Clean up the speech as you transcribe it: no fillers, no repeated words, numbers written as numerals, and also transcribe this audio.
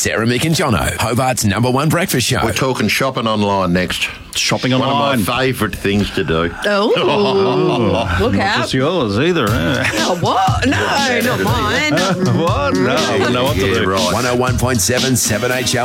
Sarah, Mick and Jono, Hobart's #1 breakfast show. We're talking shopping online next. Shopping One online. of my favourite things to do. Oh, look Not out. just yours either. Eh? Oh, what? No, not mine. What? No, I wouldn't know what to do. Yeah, right. 101.7 7HL